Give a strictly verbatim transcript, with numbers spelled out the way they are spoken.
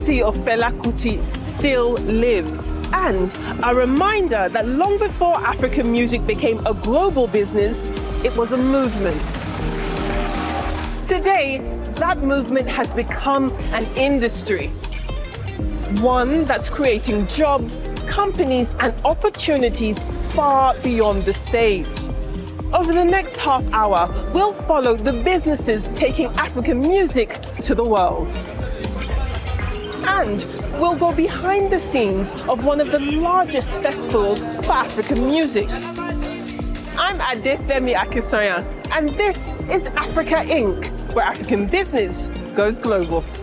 legacy of Fela Kuti still lives, and a reminder that long before African music became a global business, it was a movement. Today, that movement has become an industry, one that's creating jobs, companies, and opportunities far beyond the stage. Over the next half hour, we'll follow the businesses taking African music to the world. And we'll go behind the scenes of one of the largest festivals for African music. I'm Adefemi Akisoyan, and this is Africa Incorporated, where African business goes global.